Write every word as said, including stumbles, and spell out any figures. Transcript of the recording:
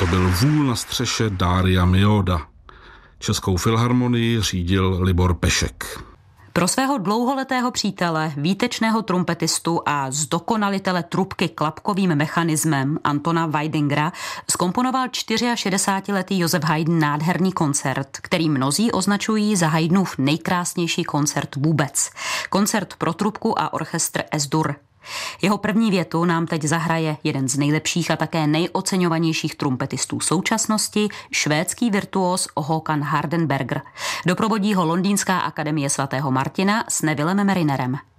To byl Vůl na střeše Daria Mioda. Českou filharmonii řídil Libor Pešek. Pro svého dlouholetého přítele, výtečného trumpetistu a zdokonalitele trubky klapkovým mechanismem Antona Weidingera zkomponoval šedesátičtyřletý Josef Haydn nádherný koncert, který mnozí označují za Haydnův nejkrásnější koncert vůbec. Koncert pro trubku a orchestr Es-Dur. Jeho první větu nám teď zahraje jeden z nejlepších a také nejoceňovanějších trumpetistů současnosti, švédský virtuós Håkan Hardenberger. Doprovodí ho Londýnská akademie svatého Martina s Nevillem Marinerem.